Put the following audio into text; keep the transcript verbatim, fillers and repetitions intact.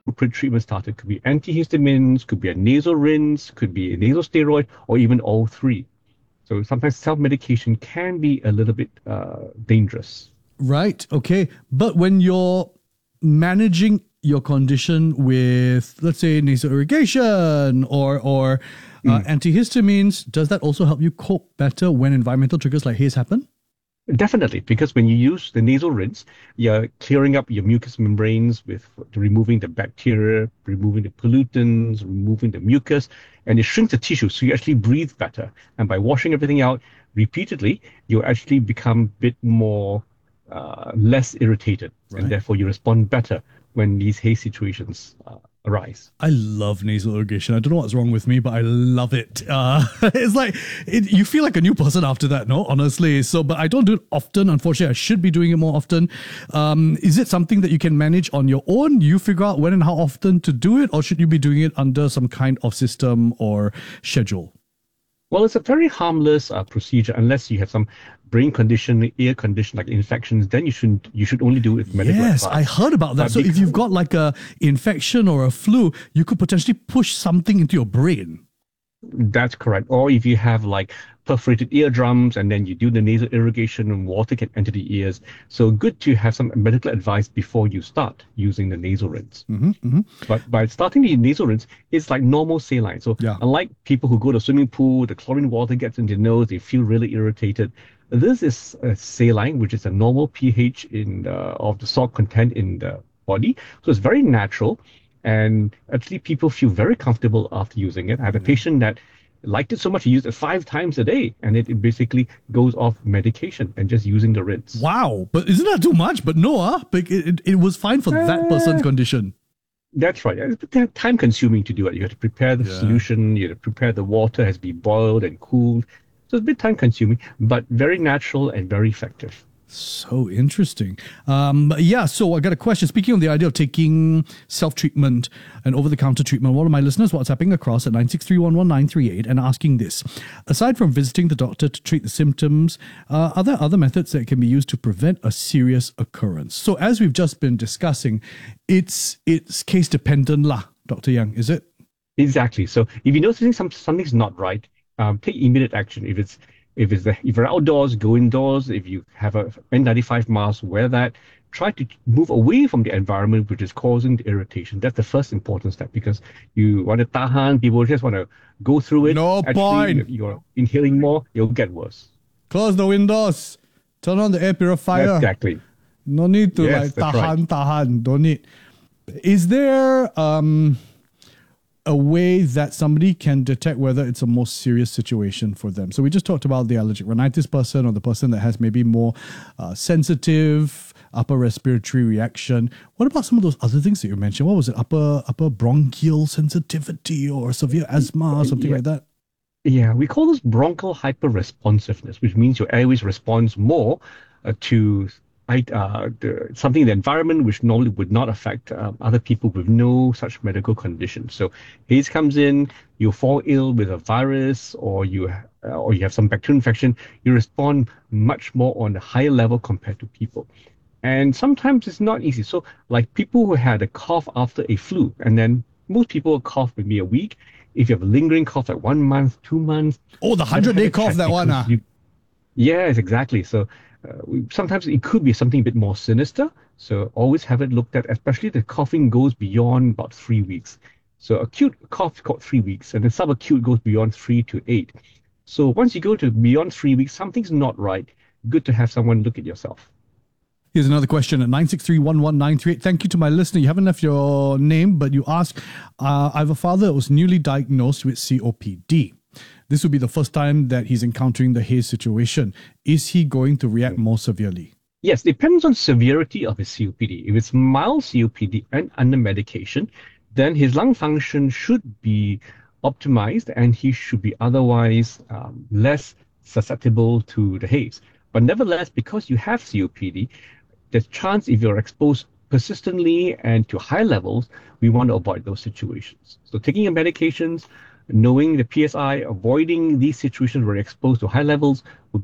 appropriate treatment started. Could be antihistamines, could be a nasal rinse, could be a nasal steroid, or even all three. So sometimes self-medication can be a little bit uh, dangerous. Right. Okay. But when you're managing your condition with, let's say, nasal irrigation or or uh, Mm. antihistamines, does that also help you cope better when environmental triggers like haze happen? Definitely, because when you use the nasal rinse, you're clearing up your mucous membranes with removing the bacteria, removing the pollutants, removing the mucus, and it shrinks the tissue, so you actually breathe better. And by washing everything out repeatedly, you actually become a bit more uh, less irritated, and Right. therefore you respond better when these haze situations uh, arise. I love nasal irrigation. I don't know what's wrong with me, but I love it. Uh, it's like it, you feel like a new person after that, no? Honestly. So, but I don't do it often. Unfortunately, I should be doing it more often. Um, is it something that you can manage on your own? You figure out when and how often to do it, or should you be doing it under some kind of system or schedule? Well, it's a very harmless uh, procedure unless you have some brain condition, ear condition like infections. Then you should you should only do it with medical Yes, I advice. heard about that. But So if because you've got like a infection or a flu, you could potentially push something into your brain. That's correct. Or if you have like perforated eardrums and then you do the nasal irrigation and water can enter the ears. So good to have some medical advice before you start using the nasal rinse. Hmm, hmm. But by starting the nasal rinse, it's like normal saline. So Yeah. unlike people who go to a swimming pool, the chlorine water gets in their nose, they feel really irritated. This is a saline, which is a normal pH in the, of the salt content in the body. So it's very natural. And actually, people feel very comfortable after using it. I had a patient that liked it so much he used it five times a day, and it, it basically goes off medication and just using the rinse. Wow, but isn't that too much? But no, uh, but it, it, it was fine for that person's Uh, condition. that's right. It's time consuming to do it. You have to prepare the Yeah. solution, you have to prepare the water, has to be boiled and cooled. So it's a bit time consuming, but very natural and very effective. So interesting. Um, but yeah, so I got a question. Speaking of the idea of taking self treatment and over the counter treatment, one of my listeners WhatsApping across at nine six three one one nine three eight and asking this. Aside from visiting the doctor to treat the symptoms, uh, are there other methods that can be used to prevent a serious occurrence? So as we've just been discussing, it's it's case dependent lah, Doctor Young, is it? Exactly. So if you notice some something's not right, um, take immediate action. If it's if it's the, if you're outdoors, go indoors. If you have a N ninety-five mask, wear that. Try to move away from the environment which is causing the irritation. That's the first important step because you want to tahan, people just want to go through it. No Actually, point. you're inhaling more, it'll get worse. Close the windows. Turn on the air purifier. Exactly. No need to Yes, like that's tahan, right. tahan. Don't need. Is there um a way that somebody can detect whether it's a more serious situation for them? So we just talked about the allergic rhinitis person or the person that has maybe more uh, sensitive upper respiratory reaction. What about some of those other things that you mentioned? What was it? Upper upper bronchial sensitivity or severe asthma or something Yeah. like that? Yeah, we call this bronchial hyperresponsiveness, which means your airways responds more uh, to I- uh, the, something in the environment which normally would not affect um, other people with no such medical condition. So haze comes in, you fall ill with a virus, or you ha- uh, or you have some bacterial infection, you respond much more on a higher level compared to people. And sometimes it's not easy. So, like people who had a cough after a flu, and then most people cough maybe a week. If you have a lingering cough like one month, two months, Oh, the better hundred have day it cough, checked that one. because Ah. you, yes, exactly. So uh, we, sometimes it could be something a bit more sinister. So always have it looked at, especially the coughing goes beyond about three weeks. So acute cough called three weeks, and then subacute goes beyond three to eight. So once you go to beyond three weeks, something's not right. Good to have someone look at yourself. Here's another question at nine six three one one nine three eight. Thank you to my listener. You haven't left your name, but you ask, uh, I have a father that was newly diagnosed with C O P D. This would be the first time that he's encountering the haze situation. Is he going to react more severely? Yes, depends on severity of his C O P D. If it's mild C O P D and under medication, then his lung function should be optimized and he should be otherwise um, less susceptible to the haze. But nevertheless, because you have C O P D, there's chance if you're exposed persistently and to high levels, we want to avoid those situations. So taking your medications, knowing the P S I, avoiding these situations where you're exposed to high levels would